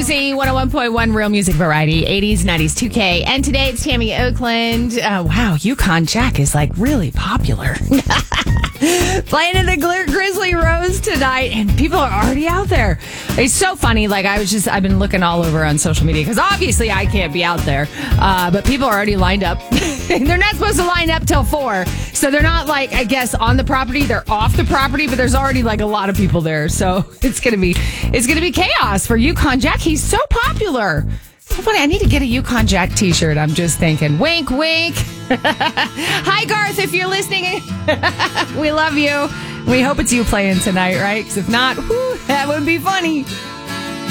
Josie, 101.1 Real Music Variety, 80s, 90s, 2K. And today it's Tammy Oakland. Wow, Yukon Jack is like really popular. Playing in the Grizzly Rose tonight, and people are already out there. It's so funny. Like, I've been looking all over on social media because obviously I can't be out there. But people are already lined up. They're not supposed to line up till 4. So they're not like, I guess, on the property. They're off the property, but there's already like a lot of people there. So it's gonna be chaos for Yukon Jack. He's so popular. So funny. I need to get a Yukon Jack t-shirt. I'm just thinking. Wink, wink. Hi, Garth, if you're listening. We love you. We hope it's you playing tonight, right? Because if not, that would be funny.